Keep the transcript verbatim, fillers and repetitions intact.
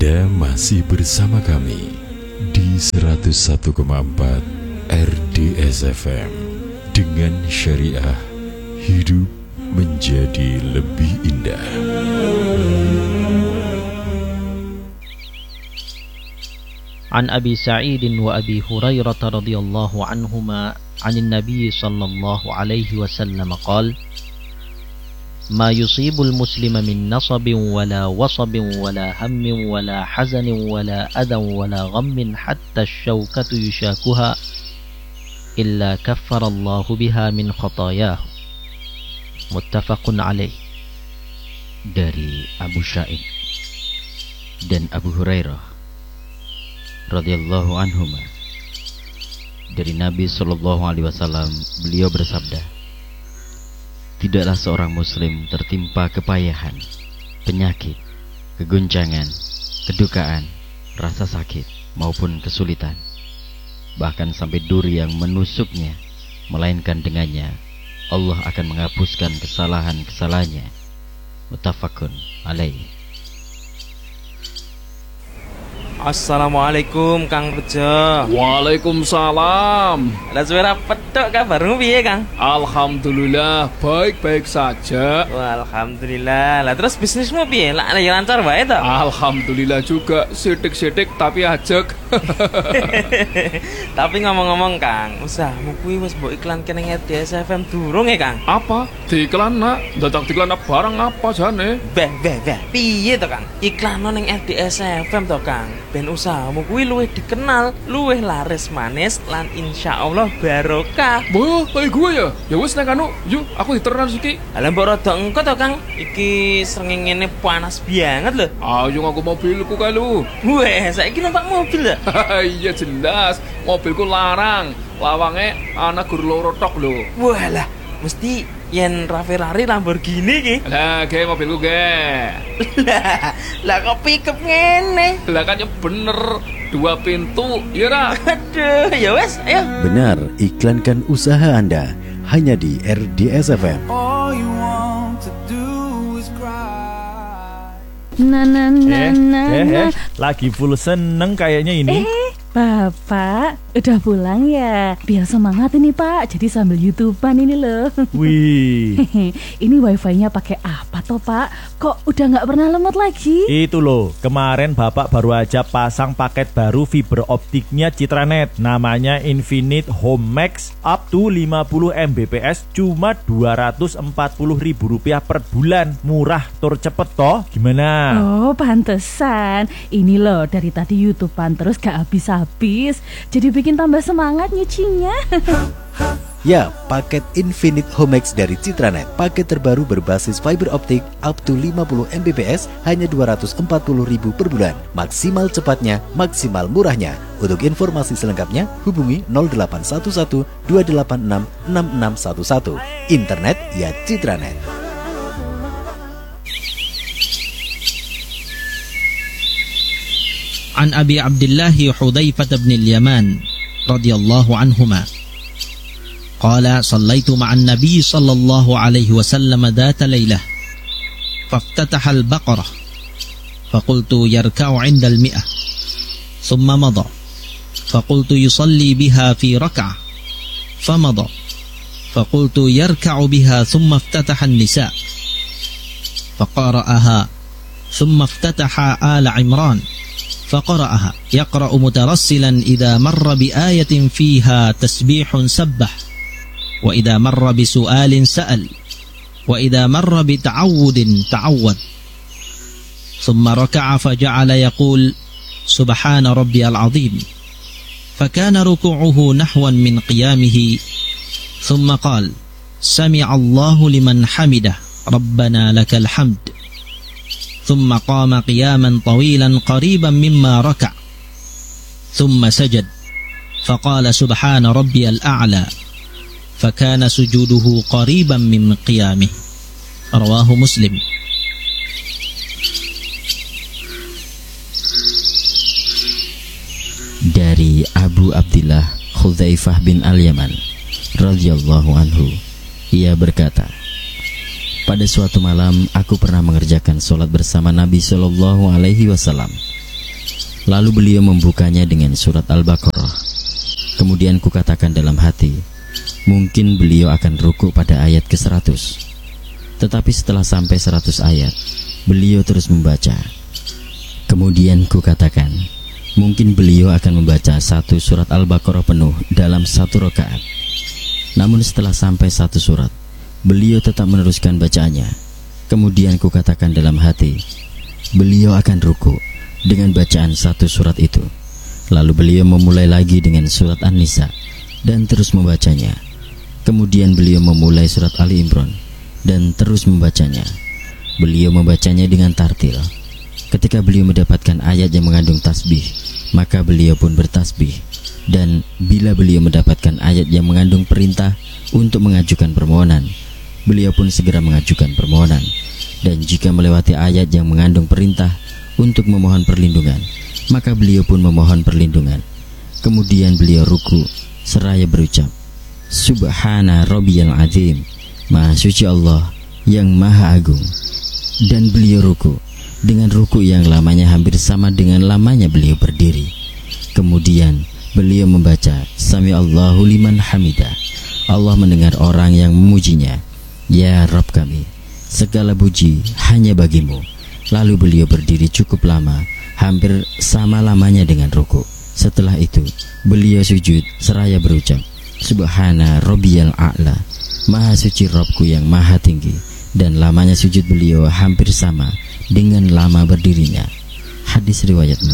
Anda masih bersama kami di seratus satu koma empat R D S F M. Dengan syariah, hidup menjadi lebih indah. An Abi Sa'id wa Abi Hurairah radhiyallahu anhuma 'anil Nabi sallallahu alaihi wasallam qala: ما يصيب المسلم من نصب ولا وصب ولا هم ولا حزن ولا أذى ولا غم حتى الشوكة يشاكها إلا كفر الله بها من خطاياه. متفق عليه. Dari Abu Sa'id dan Abu Hurairah radhiyallahu anhuma, dari Nabi sallallahu alaihi wasallam, beliau bersabda, tidaklah seorang muslim tertimpa kepayahan, penyakit, keguncangan, kedukaan, rasa sakit maupun kesulitan, bahkan sampai duri yang menusuknya, melainkan dengannya Allah akan menghapuskan kesalahan-kesalahannya. Muttafaqun alaih. Assalamualaikum Kang Bejo. Waalaikumsalam. Lah suara petok kabarmu piye Kang? Alhamdulillah baik-baik saja. Wah, alhamdulillah. Lah terus bisnismu piye? Lah ya lancar wae to? Alhamdulillah juga, sidik-sidik tapi ajek. Tapi ngomong-ngomong Kang, usahamu kuwi wis mbok iklanke ning R D S F M durung ya Kang? Apa? Diiklan nak? Dadak diiklan barang apa jane? Beh, beh, beh. Piye to Kang? Iklan ning R D S F M to Kang. Ben usahamu kuwi luwih dikenal, luwih laris manis lan insyaallah barokah. Wah, kayak gue ya? Ya wis nek anu, yuk aku diteran iki. Lah mbok rada engko to Kang. Iki srengenge panas banget lho. Ayo ngaku mobilku kae lu. Weh, saiki numpak mobil lho. Iya jelas, mobilku larang. Lawange ana gur loro tok lho. Walah, mesti yen Ferrari Lamborghini ki. Lah, ge mobilku ge. Lah, lah kok pickup ngene? Lah kan ya bener, dua pintu, ya ra? Aduh, ya wes, ayo. Benar, iklankan usaha Anda hanya di R D S F M. Nah, nah, nah, eh, nah, eh, nah. eh, lagi full seneng kayaknya ini. Eh, Bapak udah pulang ya? Biar semangat ini Pak, jadi sambil YouTubean ini loh. Wih, ini wifi-nya pakai apa toh Pak? Kok udah nggak pernah lemot lagi? itu loh, kemarin Bapak baru aja pasang paket baru fiber optiknya Citranet, namanya Infinite Home Max up to lima puluh megabit cuma dua ratus empat puluh ribu rupiah per bulan. Murah tur cepet toh, gimana? Oh pantesan, ini loh dari tadi YouTubean terus gak habis-habis, jadi bikin tambah semangat nyucinya. Ya, paket Infinite Home Max dari Citranet, paket terbaru berbasis fiber optik up to lima puluh megabit hanya dua ratus empat puluh ribu per bulan. Maksimal cepatnya, maksimal murahnya. Untuk informasi selengkapnya hubungi nol delapan satu satu dua delapan enam enam enam satu satu. Internet ya Citranet. An Abi Abdullah Hudzaifah bin al-Yaman radhiyallahu anhuma qala sallaitu ma'an nabiy sallallahu alaihi wasallam dhata lailah faftataha al-baqarah faqultu yarka'u 'inda al-mi'ah thumma madha faqultu yusalli biha fi rak'ah famadha faqultu yarka'u biha thumma iftataha an-nisa faqara'aha thumma iftataha ala Imran فقرأها يقرأ مترسلا إذا مر بآية فيها تسبيح سبح وإذا مر بسؤال سأل وإذا مر بتعوذ تعوذ ثم ركع فجعل يقول سبحان ربي العظيم فكان ركوعه نحوا من قيامه ثم قال سمع الله لمن حمده ربنا لك الحمد ثم قام قياما طويلا قريبا مما ركع ثم سجد فقال سبحان ربي الأعلى فكان سجوده قريبا من قيامه. رواه مسلم. Dari Abu Abdullah Hudzaifah bin al-Yaman radhiyallahu anhu, ia berkata, pada suatu malam aku pernah mengerjakan sholat bersama Nabi Shallallahu Alaihi Wasallam. Lalu beliau membukanya dengan surat Al-Baqarah. Kemudian kukatakan dalam hati, mungkin beliau akan ruku pada ayat ke seratus. Tetapi setelah sampai seratus ayat, beliau terus membaca. Kemudian kukatakan, mungkin beliau akan membaca satu surat Al-Baqarah penuh dalam satu rakaat. Namun setelah sampai satu surat, beliau tetap meneruskan bacaannya. Kemudian kukatakan dalam hati, beliau akan ruku dengan bacaan satu surat itu. Lalu beliau memulai lagi dengan surat An-Nisa dan terus membacanya. Kemudian beliau memulai surat Ali Imran dan terus membacanya. Beliau membacanya dengan tartil. Ketika beliau mendapatkan ayat yang mengandung tasbih, maka beliau pun bertasbih. Dan bila beliau mendapatkan ayat yang mengandung perintah untuk mengajukan permohonan, beliau pun segera mengajukan permohonan. Dan jika melewati ayat yang mengandung perintah untuk memohon perlindungan, maka beliau pun memohon perlindungan. Kemudian beliau ruku seraya berucap, Subhana Rabbiyal Azim, Maha suci Allah yang Maha Agung. Dan beliau ruku dengan ruku yang lamanya hampir sama dengan lamanya beliau berdiri. Kemudian beliau membaca Sami Allahu liman hamidah, Allah mendengar orang yang memujinya. Ya Rabb kami, segala puji hanya bagimu. Lalu beliau berdiri cukup lama, hampir sama lamanya dengan ruku. Setelah itu beliau sujud seraya berucap, Subhana Rabbiyal A'la, Maha suci Rabbku yang maha tinggi. Dan lamanya sujud beliau hampir sama dengan lama berdirinya. Hadis riwayat Muslim.